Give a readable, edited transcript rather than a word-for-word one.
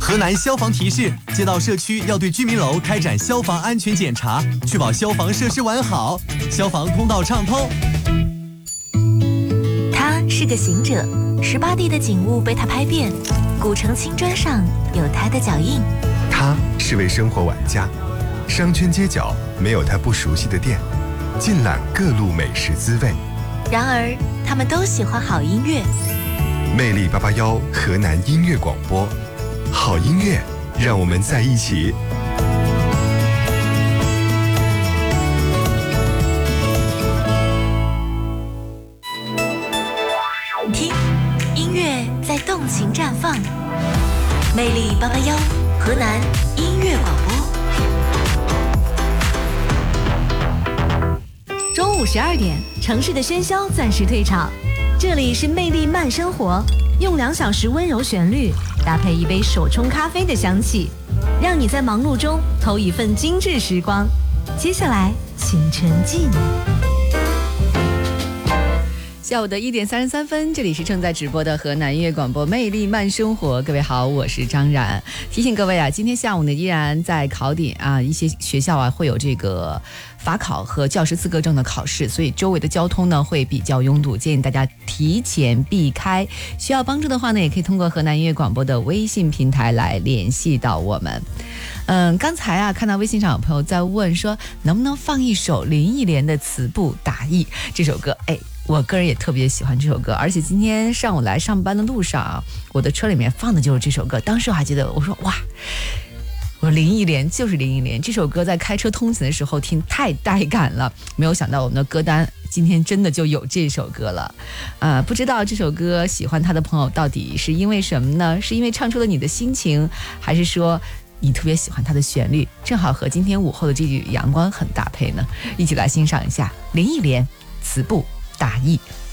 河南消防提示：街道社区要对居民楼开展消防安全检查，确保消防设施完好，消防通道畅通。 他是个行者，18地的景物被他拍遍，古城青砖上有他的脚印。 他是位生活玩家，商圈街角没有他不熟悉的店，尽览各路美食滋味。 然而，他们都喜欢好音乐。 魅力881河南音乐广播，好音乐，让我们在一起。 听，音乐在动情绽放。魅力881河南音乐广播。中午12点，城市的喧嚣暂时退场，这里是魅力慢生活，用2小时温柔旋律搭配一杯手冲咖啡的香气，让你在忙碌中偷一份精致时光。接下来，请沉浸。 下午的1点33分，这里是正在直播的河南音乐广播魅力慢生活。各位好，我是张冉。提醒各位啊，今天下午呢依然在考点啊，一些学校啊会有这个法考和教师资格证的考试，所以周围的交通呢会比较拥堵，建议大家提前避开。需要帮助的话呢，也可以通过河南音乐广播的微信平台来联系到我们。刚才啊看到微信上有朋友在问说，能不能放一首林忆莲的《词不达意》这首歌？我个人也特别喜欢这首歌，而且今天上午来上班的路上啊，我的车里面放的就是这首歌。当时我还记得，我说哇，我说林忆莲就是林忆莲，这首歌在开车通勤的时候听太带感了。没有想到我们的歌单今天真的就有这首歌了。不知道这首歌喜欢它的朋友到底是因为什么呢？是因为唱出了你的心情，还是说你特别喜欢它的旋律，正好和今天午后的这句阳光很搭配呢？一起来欣赏一下林忆莲《词不达意》。